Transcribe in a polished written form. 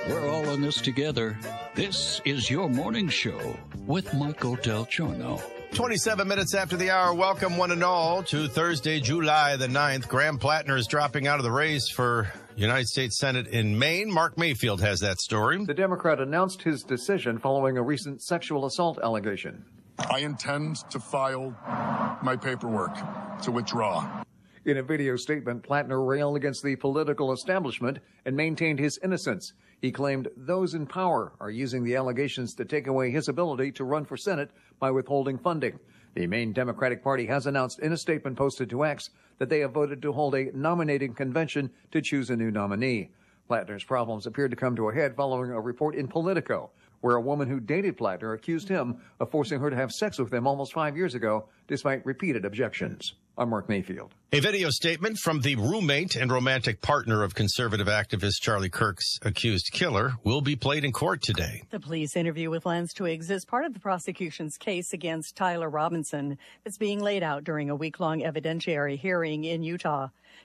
We're all in this together. This is your morning show with Michael Del Giorno. 27 minutes after the hour. Welcome one and all to Thursday, July the 9th. Graham Plattner is dropping out of the race for United States Senate in Maine. Mark Mayfield has that story. The Democrat announced his decision following a recent sexual assault allegation. I intend to file my paperwork to withdraw. In a video statement, Plattner railed against the political establishment and maintained his innocence. He claimed those in power are using the allegations to take away his ability to run for Senate by withholding funding. The Maine Democratic Party has announced in a statement posted to X that they have voted to hold a nominating convention to choose a new nominee. Plattner's problems appeared to come to a head following a report in Politico, where a woman who dated Plattner accused him of forcing her to have sex with him almost 5 years ago, despite repeated objections. I'm Mark Mayfield. A video statement from the roommate and romantic partner of conservative activist Charlie Kirk's accused killer will be played in court today. The police interview with Lance Twiggs is part of the prosecution's case against Tyler Robinson. It's being laid out during a week-long evidentiary hearing in Utah.